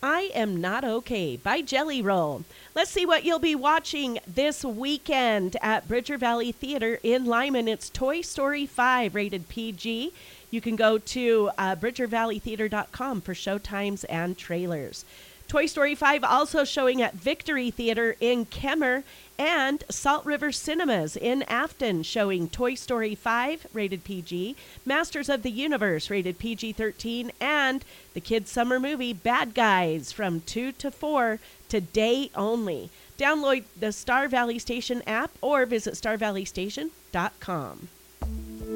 I Am Not Okay by Jelly Roll. Let's see what you'll be watching this weekend at Bridger Valley Theater in Lyman. It's Toy Story 5, rated PG. You can go to bridgervalleytheater.com for showtimes and trailers. Toy Story 5 also showing at Victory Theater in Kemmer and Salt River Cinemas in Afton showing Toy Story 5, rated PG, Masters of the Universe, rated PG-13, and the kids' summer movie Bad Guys from 2 to 4 today only. Download the Star Valley Station app or visit starvalleystation.com.